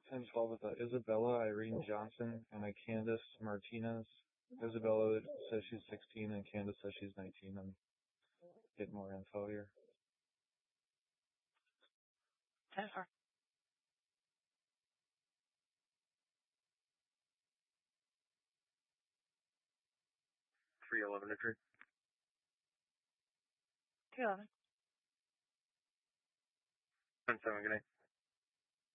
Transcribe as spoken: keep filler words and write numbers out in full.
ten twelve with uh, Isabella Irene Johnson and a Candace Martinez. Isabella says she's sixteen and Candace says she's nineteen. I'm getting more info here. ten four. three eleven to tree. two eleven. ten seven, good night.